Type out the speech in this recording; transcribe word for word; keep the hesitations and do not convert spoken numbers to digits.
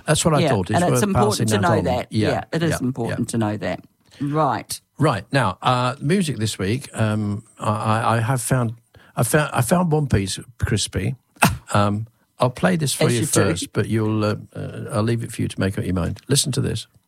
That's what I yeah. thought. It's and it's worth important to passing know on. that. Yeah, Yeah, it is yeah, important yeah. to know that. Right. Right now, uh, music this week. Um, I, I have found, I found, I found one piece crispy. Um, I'll play this for As you, you do. first, but you'll, uh, uh, I'll leave it for you to make up your mind. Listen to this.